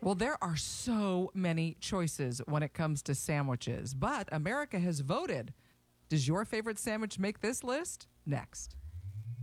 Well, there are so many choices when it comes to sandwiches, but America has voted. Does your favorite sandwich make this list? Next.